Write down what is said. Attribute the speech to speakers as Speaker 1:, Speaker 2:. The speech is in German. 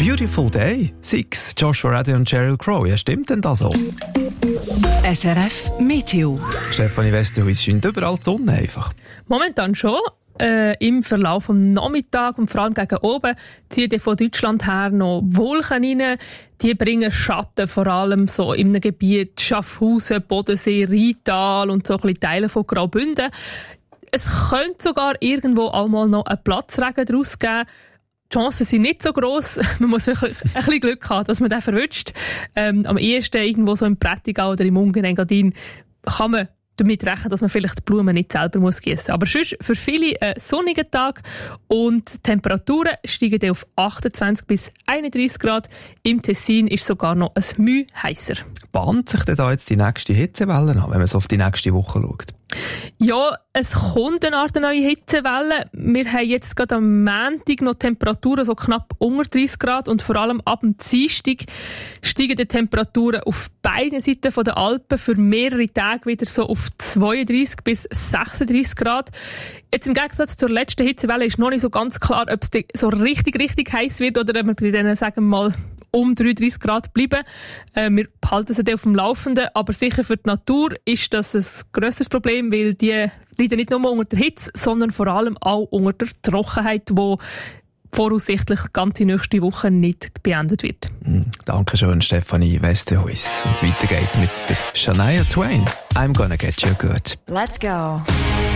Speaker 1: Beautiful Day. Six, Joshua Reddy und Sheryl Crow. Ja, stimmt denn das so?
Speaker 2: SRF Meteo.
Speaker 1: Stefanie Westerhuis, scheint überall die Sonne einfach.
Speaker 3: Momentan schon. Im Verlauf des Nachmittags und vor allem gegen oben ziehen von Deutschland her noch Wolken rein. Die bringen Schatten, vor allem so in einem Gebiet Schaffhausen, Bodensee, Rheintal und so ein bisschen Teile von Graubünden. Es könnte sogar irgendwo auch mal noch einen Platzregen daraus geben. Die Chancen sind nicht so gross. Man muss wirklich ein bisschen Glück haben, dass man den verwünscht. Am ehesten irgendwo so im Prättigau oder im Ungenengadin kann man damit rechnen, dass man vielleicht die Blumen nicht selber gießen muss. Aber sonst für viele ein sonniger Tag und die Temperaturen steigen dann auf 28 bis 31 Grad. Im Tessin ist sogar noch ein Mühe heißer.
Speaker 1: Bahnt sich denn da jetzt die nächste Hitzewelle an, wenn man so auf die nächste Woche schaut?
Speaker 3: Ja, es kommt eine Art neue Hitzewelle. Wir haben jetzt gerade am Montag noch Temperaturen so knapp unter 30 Grad und vor allem ab dem Dienstag steigen die Temperaturen auf beiden Seiten der Alpen für mehrere Tage wieder so auf 32 bis 36 Grad. Jetzt im Gegensatz zur letzten Hitzewelle ist noch nicht so ganz klar, ob es so richtig heiß wird oder ob wir bei denen, sagen wir mal, um 33 Grad bleiben. Wir behalten sie auf dem Laufenden, aber sicher für die Natur ist das ein grösseres Problem, weil die leiden nicht nur unter der Hitze, sondern vor allem auch unter der Trockenheit, die voraussichtlich die ganze nächste Woche nicht beendet wird.
Speaker 1: Dankeschön, Stefanie Westerhuis. Und weiter geht's mit der Shania Twain. I'm gonna get you good.
Speaker 2: Let's go.